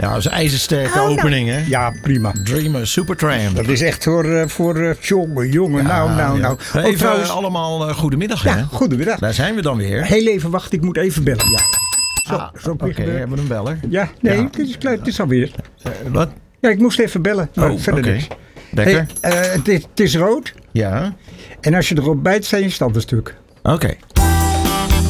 Ja, dat is een ijzersterke opening, hè? Ja, prima. Dreamer, Supertramp. Dat is echt voor jongen. Nou. Even Trouwens, allemaal goedemiddag, hè? ja, goedemiddag. Daar zijn we dan weer. Heel even wachten, ik moet even bellen. Ja. Oké, hebben we een beller? Ja, nee, het is klaar. Het is alweer. Wat? Ja, ik moest even bellen. Maar verder niks. Lekker. Hey, het is rood. Ja. En als je erop bijt, zijn je standenstuk. Oké.